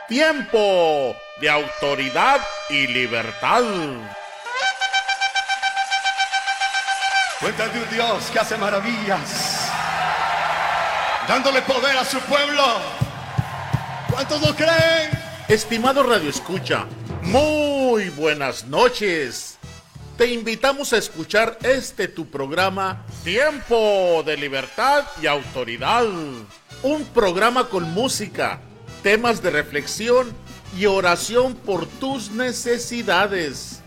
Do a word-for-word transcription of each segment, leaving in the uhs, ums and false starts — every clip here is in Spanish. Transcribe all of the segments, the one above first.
Tiempo de autoridad y libertad. Cuenta de un Dios que hace maravillas, dándole poder a su pueblo. ¿Cuántos lo creen? Estimado Radio Escucha, muy buenas noches. Te invitamos a escuchar este tu programa Tiempo de Libertad y Autoridad. Un programa con música, temas de reflexión y oración por tus necesidades.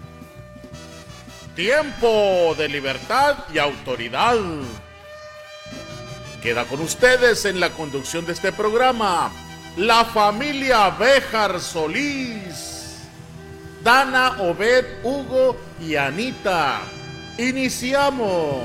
Tiempo de Libertad y Autoridad. Queda con ustedes en la conducción de este programa la familia Béjar Solís, Dana, Obed, Hugo y Anita. Iniciamos.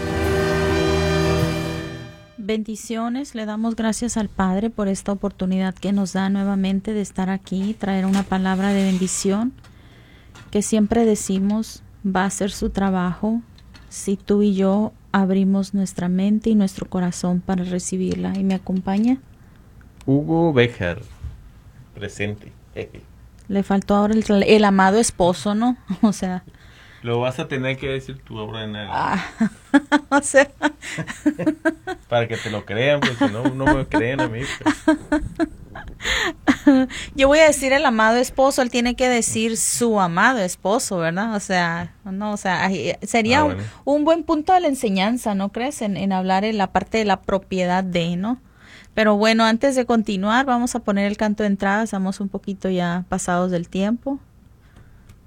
Bendiciones, le damos gracias al Padre por esta oportunidad que nos da nuevamente de estar aquí, traer una palabra de bendición que siempre decimos va a hacer su trabajo si tú y yo abrimos nuestra mente y nuestro corazón para recibirla. ¿Y me acompaña? Hugo Béjar, presente. Le faltó ahora el, el amado esposo, ¿no? O sea... Lo vas a tener que decir tú ahora en el... Ah, o sea... Para que te lo crean, pues si no, no me creen a mí. Pues. Yo voy a decir el amado esposo, él tiene que decir su amado esposo, ¿verdad? O sea, no, o sea, sería ah, bueno. un, un buen punto de la enseñanza, ¿no crees? En, en hablar en la parte de la propiedad de, ¿no? Pero bueno, antes de continuar, vamos a poner el canto de entrada, estamos un poquito ya pasados del tiempo.